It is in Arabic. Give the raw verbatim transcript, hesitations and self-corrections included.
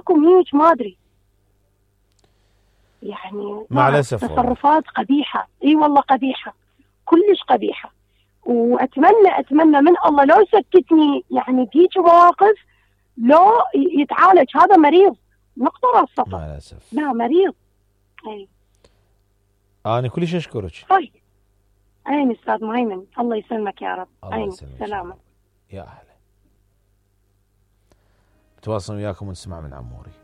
حكم هيك ما ادري يعني مع الاسف تصرفات قبيحه. اي والله قبيحه كلش قبيحه. واتمنى اتمنى من الله لو سكتني يعني بهيك مواقف لو يتعالج. هذا مريض نقطه راس صفر. مع الاسف لا مريض. اي انا كلش اشكرك. طيب عين استاذ مهيمن الله يسلمك يا رب. الله عين يسلمك. سلامه. يا اهلا. بتواصل وياكم ونسمع من عموري.